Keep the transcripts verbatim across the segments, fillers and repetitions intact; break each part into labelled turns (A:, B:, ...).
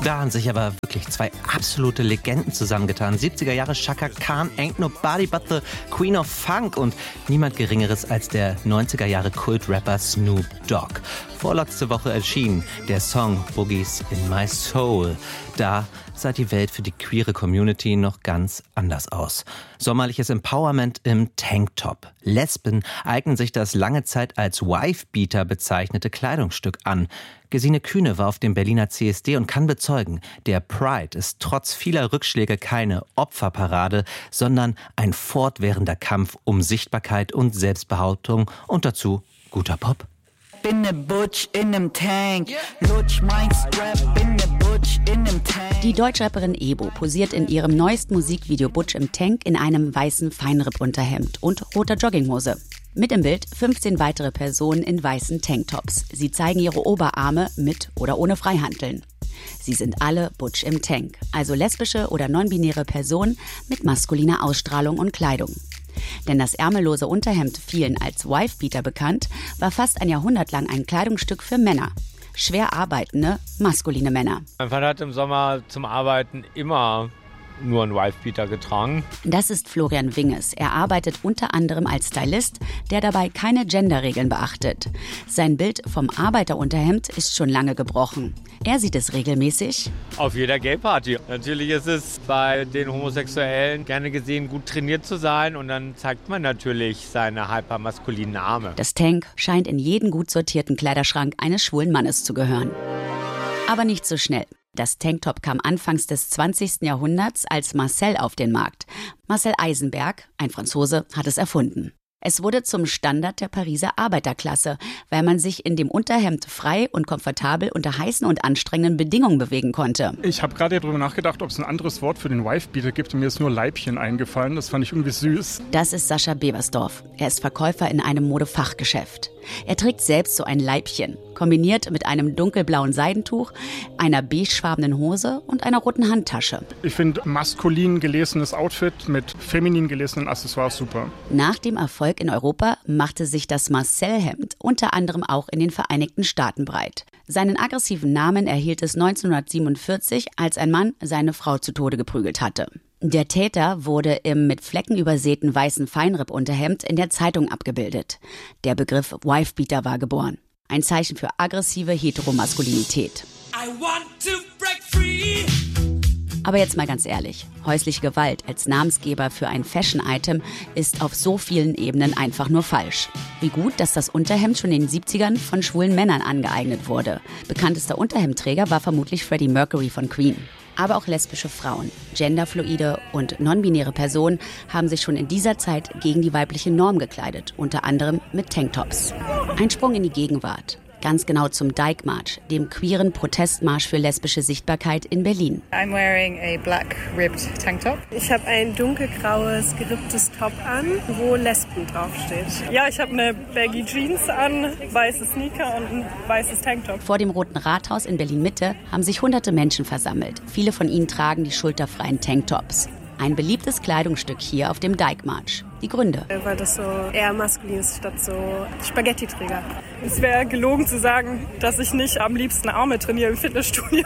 A: Da haben sich aber wirklich zwei absolute Legenden zusammengetan. siebziger Jahre Chaka Khan, Ain't Nobody But The Queen of Funk und niemand Geringeres als der neunziger Jahre Kultrapper Snoop Dogg. Vorletzte Woche erschien der Song Boogies in My Soul. Da sah die Welt für die queere Community noch ganz anders aus. Sommerliches Empowerment im Tanktop. Lesben eignen sich das lange Zeit als Wife-Beater bezeichnete Kleidungsstück an. Gesine Kühne war auf dem Berliner C S D und kann bezeugen, der Pride ist trotz vieler Rückschläge keine Opferparade, sondern ein fortwährender Kampf um Sichtbarkeit und Selbstbehauptung und dazu guter Pop.
B: Bin ne Butch in nem Tank, lutsch mein Strap, bin ne Butch in nem Tank.
C: Die Deutschrapperin Ebo posiert in ihrem neuesten Musikvideo Butch im Tank in einem weißen Feinripp-Unterhemd und roter Jogginghose. Mit im Bild fünfzehn weitere Personen in weißen Tanktops. Sie zeigen ihre Oberarme mit oder ohne Freihanteln. Sie sind alle Butch im Tank, also lesbische oder non-binäre Personen mit maskuliner Ausstrahlung und Kleidung. Denn das ärmellose Unterhemd, vielen als Wife-Beater bekannt, war fast ein Jahrhundert lang ein Kleidungsstück für Männer. Schwer arbeitende, maskuline Männer.
D: Mein Vater hat im Sommer zum Arbeiten immer nur einen Wife-Beater getragen.
C: Das ist Florian Winges. Er arbeitet unter anderem als Stylist, der dabei keine Genderregeln beachtet. Sein Bild vom Arbeiterunterhemd ist schon lange gebrochen. Er sieht es regelmäßig
D: auf jeder Gay-Party. Natürlich ist es bei den Homosexuellen gerne gesehen, gut trainiert zu sein und dann zeigt man natürlich seine hypermaskulinen Arme.
C: Das Tank scheint in jeden gut sortierten Kleiderschrank eines schwulen Mannes zu gehören. Aber nicht so schnell. Das Tanktop kam anfangs des zwanzigsten Jahrhunderts als Marcel auf den Markt. Marcel Eisenberg, ein Franzose, hat es erfunden. Es wurde zum Standard der Pariser Arbeiterklasse, weil man sich in dem Unterhemd frei und komfortabel unter heißen und anstrengenden Bedingungen bewegen konnte.
E: Ich habe gerade darüber nachgedacht, ob es ein anderes Wort für den Wife-Beater gibt und mir ist nur Leibchen eingefallen. Das fand ich irgendwie süß.
C: Das ist Sascha Beversdorf. Er ist Verkäufer in einem Modefachgeschäft. Er trägt selbst so ein Leibchen, kombiniert mit einem dunkelblauen Seidentuch, einer beigefarbenen Hose und einer roten Handtasche.
E: Ich finde maskulin gelesenes Outfit mit feminin gelesenen Accessoires super.
C: Nach dem Erfolg in Europa machte sich das Marcel-Hemd unter anderem auch in den Vereinigten Staaten breit. Seinen aggressiven Namen erhielt es neunzehnhundertsiebenundvierzig, als ein Mann seine Frau zu Tode geprügelt hatte. Der Täter wurde im mit Flecken übersäten weißen Feinripp-Unterhemd in der Zeitung abgebildet. Der Begriff Wife-Beater war geboren. Ein Zeichen für aggressive Heteromaskulinität. I want to break free. Aber jetzt mal ganz ehrlich, häusliche Gewalt als Namensgeber für ein Fashion-Item ist auf so vielen Ebenen einfach nur falsch. Wie gut, dass das Unterhemd schon in den siebzigern von schwulen Männern angeeignet wurde. Bekanntester Unterhemdträger war vermutlich Freddie Mercury von Queen. Aber auch lesbische Frauen, genderfluide und non-binäre Personen haben sich schon in dieser Zeit gegen die weibliche Norm gekleidet, unter anderem mit Tanktops. Ein Sprung in die Gegenwart. Ganz genau zum Dyke March, dem queeren Protestmarsch für lesbische Sichtbarkeit in Berlin.
F: I'm wearing a black ribbed tank top. Ich habe ein dunkelgraues geripptes Top an, wo Lesben draufsteht. Ja, ich habe eine baggy Jeans an, weiße Sneaker und ein weißes Tanktop.
C: Vor dem Roten Rathaus in Berlin-Mitte haben sich hunderte Menschen versammelt. Viele von ihnen tragen die schulterfreien Tanktops. Ein beliebtes Kleidungsstück hier auf dem Dyke March. Die Gründe.
F: Weil das so eher maskulin ist, statt so Spaghetti-Träger. Es wäre gelogen zu sagen, dass ich nicht am liebsten Arme trainiere im Fitnessstudio.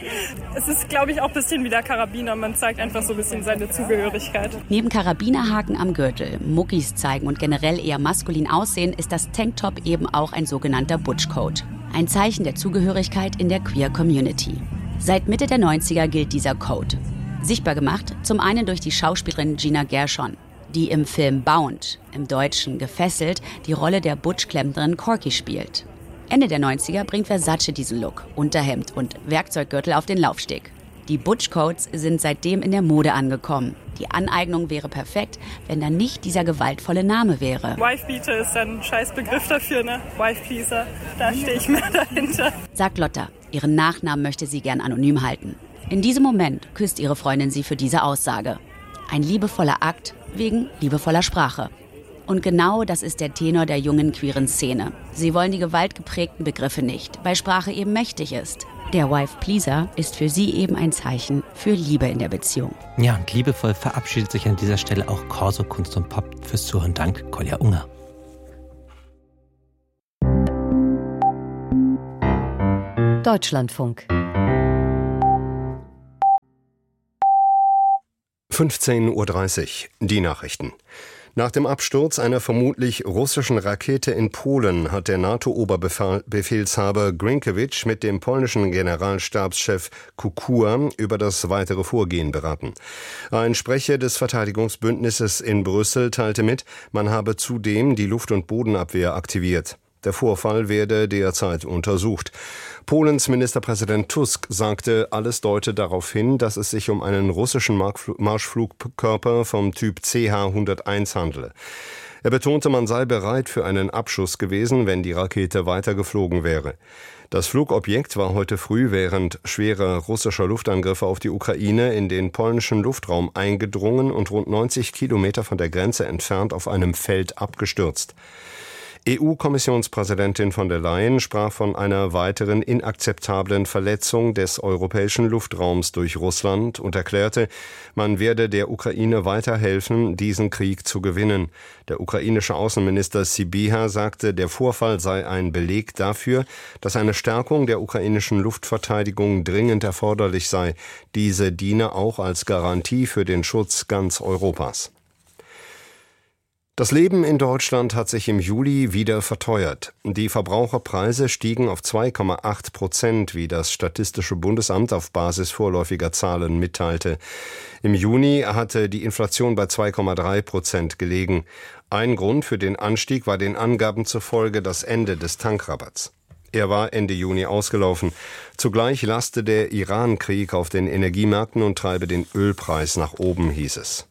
F: Es ist, glaube ich, auch ein bisschen wie der Karabiner. Man zeigt einfach so ein bisschen seine Zugehörigkeit.
C: Neben Karabinerhaken am Gürtel, Muckis zeigen und generell eher maskulin aussehen, ist das Tanktop eben auch ein sogenannter Butch-Code. Ein Zeichen der Zugehörigkeit in der Queer-Community. Seit Mitte der neunziger gilt dieser Code. Sichtbar gemacht, zum einen durch die Schauspielerin Gina Gershon, die im Film Bound, im Deutschen Gefesselt, die Rolle der Butch-Klempnerin Corky spielt. Ende der neunziger bringt Versace diesen Look, Unterhemd und Werkzeuggürtel auf den Laufsteg. Die Butch-Codes sind seitdem in der Mode angekommen. Die Aneignung wäre perfekt, wenn da nicht dieser gewaltvolle Name wäre.
F: Wife-Beater ist ein scheiß Begriff dafür, ne? Wife-Pleaser, da stehe ich mehr dahinter.
C: Sagt Lotta. Ihren Nachnamen möchte sie gern anonym halten. In diesem Moment küsst ihre Freundin sie für diese Aussage. Ein liebevoller Akt wegen liebevoller Sprache. Und genau das ist der Tenor der jungen queeren Szene. Sie wollen die gewaltgeprägten Begriffe nicht, weil Sprache eben mächtig ist. Der Wife-Pleaser ist für sie eben ein Zeichen für Liebe in der Beziehung.
A: Ja, und liebevoll verabschiedet sich an dieser Stelle auch Corso Kunst und Pop. Fürs Zuhören Dank, Kolja Unger.
G: Deutschlandfunk. fünfzehn Uhr dreißig, die Nachrichten. Nach dem Absturz einer vermutlich russischen Rakete in Polen hat der NATO-Oberbefehlshaber Grynkewicz mit dem polnischen Generalstabschef Kukua über das weitere Vorgehen beraten. Ein Sprecher des Verteidigungsbündnisses in Brüssel teilte mit, man habe zudem die Luft- und Bodenabwehr aktiviert. Der Vorfall werde derzeit untersucht. Polens Ministerpräsident Tusk sagte, alles deute darauf hin, dass es sich um einen russischen Marschflugkörper vom Typ C H hunderteins handele. Er betonte, man sei bereit für einen Abschuss gewesen, wenn die Rakete weitergeflogen wäre. Das Flugobjekt war heute früh während schwerer russischer Luftangriffe auf die Ukraine in den polnischen Luftraum eingedrungen und rund neunzig Kilometer von der Grenze entfernt auf einem Feld abgestürzt. E U-Kommissionspräsidentin von der Leyen sprach von einer weiteren inakzeptablen Verletzung des europäischen Luftraums durch Russland und erklärte, man werde der Ukraine weiterhelfen, diesen Krieg zu gewinnen. Der ukrainische Außenminister Sybiha sagte, der Vorfall sei ein Beleg dafür, dass eine Stärkung der ukrainischen Luftverteidigung dringend erforderlich sei. Diese diene auch als Garantie für den Schutz ganz Europas. Das Leben in Deutschland hat sich im Juli wieder verteuert. Die Verbraucherpreise stiegen auf zwei Komma acht Prozent, wie das Statistische Bundesamt auf Basis vorläufiger Zahlen mitteilte. Im Juni hatte die Inflation bei zwei Komma drei Prozent gelegen. Ein Grund für den Anstieg war den Angaben zufolge das Ende des Tankrabatts. Er war Ende Juni ausgelaufen. Zugleich laste der Iran-Krieg auf den Energiemärkten und treibe den Ölpreis nach oben, hieß es.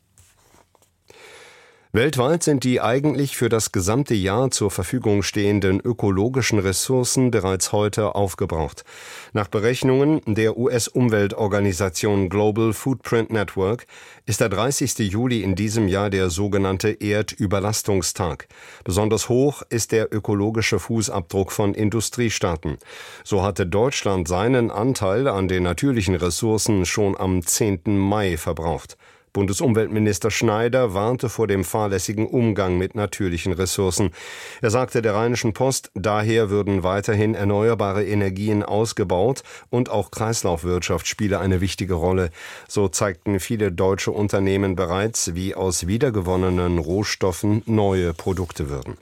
G: Weltweit sind die eigentlich für das gesamte Jahr zur Verfügung stehenden ökologischen Ressourcen bereits heute aufgebraucht. Nach Berechnungen der U S-Umweltorganisation Global Footprint Network ist der dreißigste Juli in diesem Jahr der sogenannte Erdüberlastungstag. Besonders hoch ist der ökologische Fußabdruck von Industriestaaten. So hatte Deutschland seinen Anteil an den natürlichen Ressourcen schon am zehnten Mai verbraucht. Bundesumweltminister Schneider warnte vor dem fahrlässigen Umgang mit natürlichen Ressourcen. Er sagte der Rheinischen Post, daher würden weiterhin erneuerbare Energien ausgebaut und auch Kreislaufwirtschaft spiele eine wichtige Rolle. So zeigten viele deutsche Unternehmen bereits, wie aus wiedergewonnenen Rohstoffen neue Produkte würden.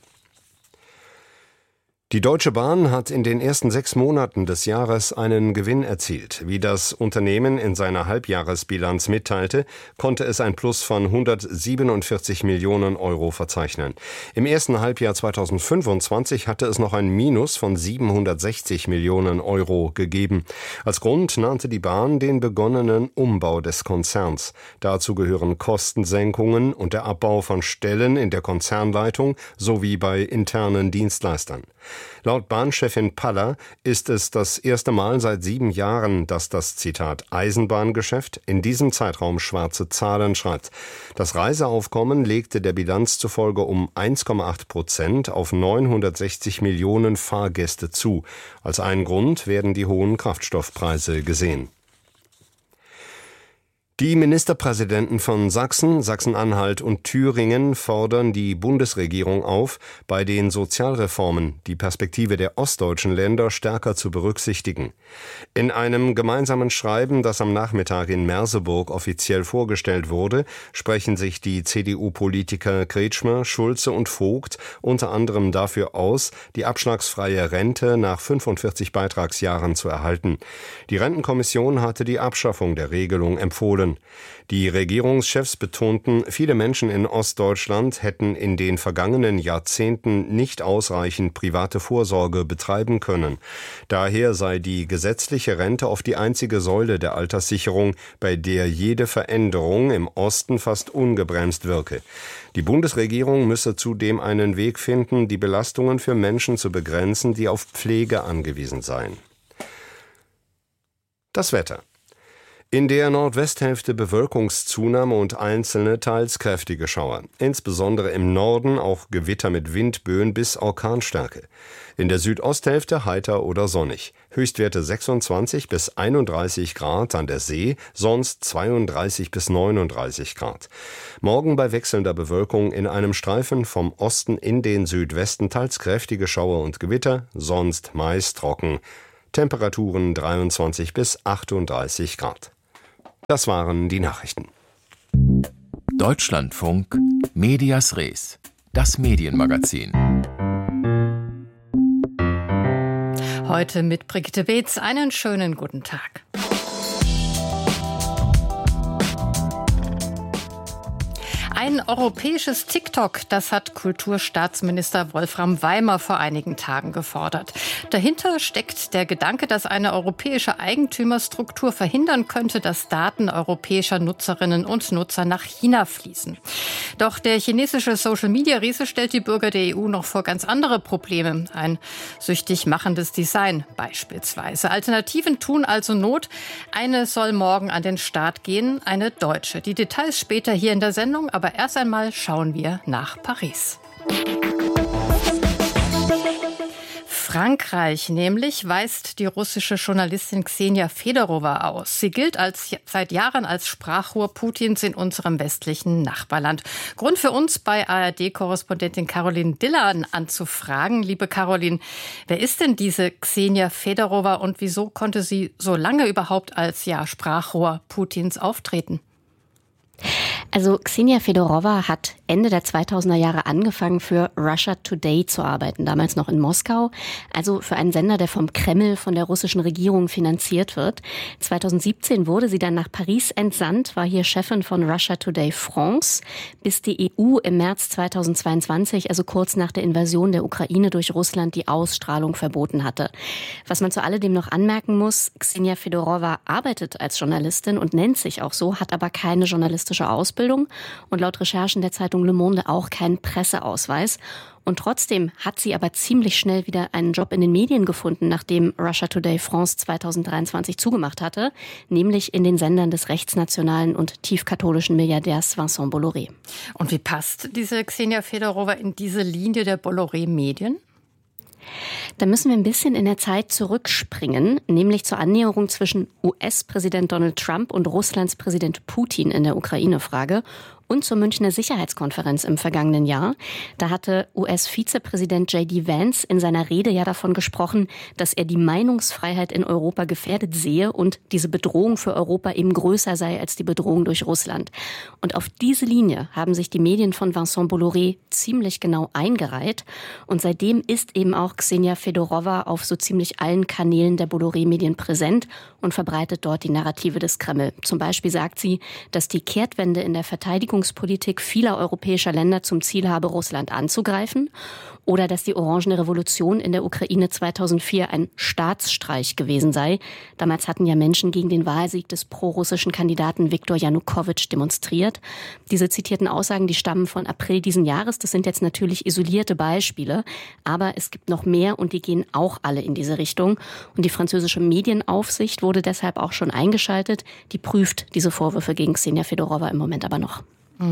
G: Die Deutsche Bahn hat in den ersten sechs Monaten des Jahres einen Gewinn erzielt. Wie das Unternehmen in seiner Halbjahresbilanz mitteilte, konnte es ein Plus von hundertsiebenundvierzig Millionen Euro verzeichnen. Im ersten Halbjahr zweitausendfünfundzwanzig hatte es noch ein Minus von siebenhundertsechzig Millionen Euro gegeben. Als Grund nannte die Bahn den begonnenen Umbau des Konzerns. Dazu gehören Kostensenkungen und der Abbau von Stellen in der Konzernleitung sowie bei internen Dienstleistern. Laut Bahnchefin Paller ist es das erste Mal seit sieben Jahren, dass das, Zitat, Eisenbahngeschäft in diesem Zeitraum schwarze Zahlen schreibt. Das Reiseaufkommen legte der Bilanz zufolge um eins Komma acht Prozent auf neunhundertsechzig Millionen Fahrgäste zu. Als ein Grund werden die hohen Kraftstoffpreise gesehen. Die Ministerpräsidenten von Sachsen, Sachsen-Anhalt und Thüringen fordern die Bundesregierung auf, bei den Sozialreformen die Perspektive der ostdeutschen Länder stärker zu berücksichtigen. In einem gemeinsamen Schreiben, das am Nachmittag in Merseburg offiziell vorgestellt wurde, sprechen sich die C D U-Politiker Kretschmer, Schulze und Vogt unter anderem dafür aus, die abschlagsfreie Rente nach fünfundvierzig Beitragsjahren zu erhalten. Die Rentenkommission hatte die Abschaffung der Regelung empfohlen. Die Regierungschefs betonten, viele Menschen in Ostdeutschland hätten in den vergangenen Jahrzehnten nicht ausreichend private Vorsorge betreiben können. Daher sei die gesetzliche Rente oft die einzige Säule der Alterssicherung, bei der jede Veränderung im Osten fast ungebremst wirke. Die Bundesregierung müsse zudem einen Weg finden, die Belastungen für Menschen zu begrenzen, die auf Pflege angewiesen seien. Das Wetter. In der Nordwesthälfte Bewölkungszunahme und einzelne, teils kräftige Schauer. Insbesondere im Norden auch Gewitter mit Windböen bis Orkanstärke. In der Südosthälfte heiter oder sonnig. Höchstwerte sechsundzwanzig bis einunddreißig Grad an der See, sonst zweiunddreißig bis neununddreißig Grad. Morgen bei wechselnder Bewölkung in einem Streifen vom Osten in den Südwesten teils kräftige Schauer und Gewitter, sonst meist trocken. Temperaturen dreiundzwanzig bis achtunddreißig Grad. Das waren die Nachrichten.
H: Deutschlandfunk Medias Res, das Medienmagazin.
I: Heute mit Brigitte Beetz. Einen schönen guten Tag. Ein europäisches TikTok, das hat Kulturstaatsminister Wolfram Weimer vor einigen Tagen gefordert. Dahinter steckt der Gedanke, dass eine europäische Eigentümerstruktur verhindern könnte, dass Daten europäischer Nutzerinnen und Nutzer nach China fließen. Doch der chinesische Social-Media-Riese stellt die Bürger der E U noch vor ganz andere Probleme. Ein süchtig machendes Design beispielsweise. Alternativen tun also Not. Eine soll morgen an den Start gehen, eine deutsche. Die Details später hier in der Sendung, aber erst einmal schauen wir nach Paris. Frankreich nämlich weist die russische Journalistin Ksenia Fedorova aus. Sie gilt als, seit Jahren als Sprachrohr Putins in unserem westlichen Nachbarland. Grund für uns, bei A R D-Korrespondentin Caroline Diller anzufragen. Liebe Caroline, wer ist denn diese Ksenia Fedorova und wieso konnte sie so lange überhaupt als ja, Sprachrohr Putins auftreten?
J: Also Ksenia Fedorova hat Ende der zweitausender Jahre angefangen, für Russia Today zu arbeiten, damals noch in Moskau, also für einen Sender, der vom Kreml, von der russischen Regierung finanziert wird. zweitausendsiebzehn wurde sie dann nach Paris entsandt, war hier Chefin von Russia Today France, bis die E U im März zweitausendzweiundzwanzig, also kurz nach der Invasion der Ukraine durch Russland, die Ausstrahlung verboten hatte. Was man zu alledem noch anmerken muss, Ksenia Fedorova arbeitet als Journalistin und nennt sich auch so, hat aber keine journalistische Ausbildung und laut Recherchen der Zeitung Le Monde auch keinen Presseausweis. Und trotzdem hat sie aber ziemlich schnell wieder einen Job in den Medien gefunden, nachdem Russia Today France zweitausenddreiundzwanzig zugemacht hatte, nämlich in den Sendern des rechtsnationalen und tiefkatholischen Milliardärs Vincent Bolloré.
I: Und wie passt diese Ksenia Fedorova in diese Linie der Bolloré-Medien?
J: Da müssen wir ein bisschen in der Zeit zurückspringen, nämlich zur Annäherung zwischen U S-Präsident Donald Trump und Russlands Präsident Putin in der Ukraine-Frage und zur Münchner Sicherheitskonferenz im vergangenen Jahr. Da hatte U S-Vizepräsident J D Vance in seiner Rede ja davon gesprochen, dass er die Meinungsfreiheit in Europa gefährdet sehe und diese Bedrohung für Europa eben größer sei als die Bedrohung durch Russland. Und auf diese Linie haben sich die Medien von Vincent Bolloré ziemlich genau eingereiht. Und seitdem ist eben auch Ksenia Fedorova auf so ziemlich allen Kanälen der Bolloré-Medien präsent und verbreitet dort die Narrative des Kreml. Zum Beispiel sagt sie, dass die Kehrtwende in der Verteidigung Politik vieler europäischer Länder zum Ziel habe, Russland anzugreifen, oder dass die Orangene Revolution in der Ukraine zweitausendvier ein Staatsstreich gewesen sei. Damals hatten ja Menschen gegen den Wahlsieg des prorussischen Kandidaten Viktor Janukowitsch demonstriert. Diese zitierten Aussagen, die stammen von April diesen Jahres. Das sind jetzt natürlich isolierte Beispiele, aber es gibt noch mehr und die gehen auch alle in diese Richtung. Und die französische Medienaufsicht wurde deshalb auch schon eingeschaltet. Die prüft diese Vorwürfe gegen Ksenia Fedorova im Moment aber noch.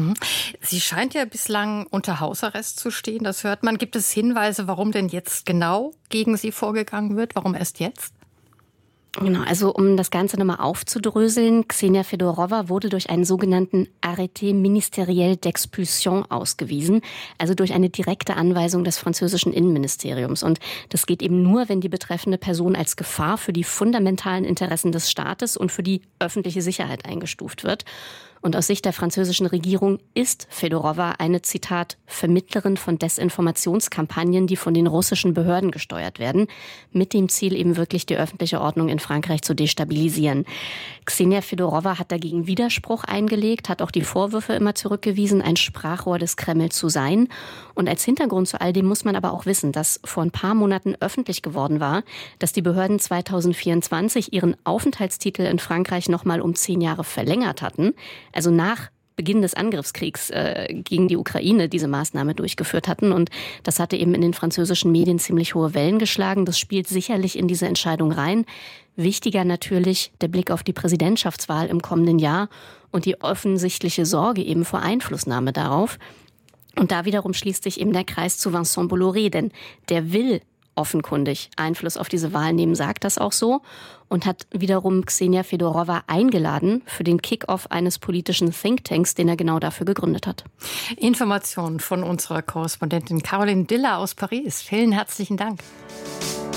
I: Sie scheint ja bislang unter Hausarrest zu stehen, das hört man. Gibt es Hinweise, warum denn jetzt genau gegen sie vorgegangen wird? Warum erst jetzt?
J: Genau, also um das Ganze nochmal aufzudröseln, Ksenia Fedorova wurde durch einen sogenannten Arrêté ministériel d'expulsion ausgewiesen, also durch eine direkte Anweisung des französischen Innenministeriums. Und das geht eben nur, wenn die betreffende Person als Gefahr für die fundamentalen Interessen des Staates und für die öffentliche Sicherheit eingestuft wird. Und aus Sicht der französischen Regierung ist Fedorova eine, Zitat, Vermittlerin von Desinformationskampagnen, die von den russischen Behörden gesteuert werden, mit dem Ziel eben wirklich die öffentliche Ordnung in Frankreich zu destabilisieren. Ksenia Fedorova hat dagegen Widerspruch eingelegt, hat auch die Vorwürfe immer zurückgewiesen, ein Sprachrohr des Kreml zu sein. Und als Hintergrund zu all dem muss man aber auch wissen, dass vor ein paar Monaten öffentlich geworden war, dass die Behörden zweitausendvierundzwanzig ihren Aufenthaltstitel in Frankreich nochmal um zehn Jahre verlängert hatten. Also nach Beginn des Angriffskriegs äh, gegen die Ukraine diese Maßnahme durchgeführt hatten. Und das hatte eben in den französischen Medien ziemlich hohe Wellen geschlagen. Das spielt sicherlich in diese Entscheidung rein. Wichtiger natürlich der Blick auf die Präsidentschaftswahl im kommenden Jahr und die offensichtliche Sorge eben vor Einflussnahme darauf. Und da wiederum schließt sich eben der Kreis zu Vincent Bolloré, denn der will offenkundig Einfluss auf diese Wahl nehmen, sagt das auch so und hat wiederum Ksenia Fedorova eingeladen für den Kick-off eines politischen Thinktanks, den er genau dafür gegründet hat.
I: Informationen von unserer Korrespondentin Caroline Diller aus Paris. Vielen herzlichen Dank.